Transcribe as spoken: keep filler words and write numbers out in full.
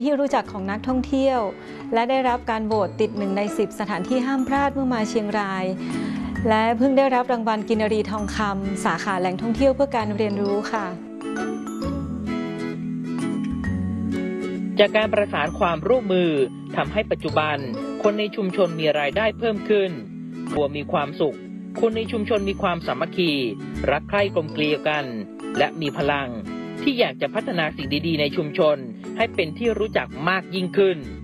ที่รู้จักของนักท่องเที่ยวและได้รับการโหวตติดหนึ่งในสิบสถานที่ห้ามพลาดเมื่อมาเชียงรายและเพิ่งได้รับรางวัลกินรีทองคำสาขาแหล่งท่องเที่ยวเพื่อการเรียนรู้ค่ะจากการประสานความร่วมมือทำให้ปัจจุบันคนในชุมชนมีรายได้เพิ่มขึ้นบัวมีความสุขคนในชุมชนมีความสามัคคีรักใคร่กลมเกลียวกันและมีพลังที่อยากจะพัฒนาสิ่งดีๆในชุมชนให้เป็นที่รู้จักมากยิ่งขึ้น